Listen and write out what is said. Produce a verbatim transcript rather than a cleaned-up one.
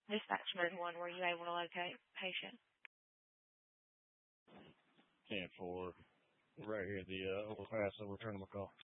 Dispatch nine one, were you able to locate patient? ten four. Right here, the uh, overpass, so we're turning the call.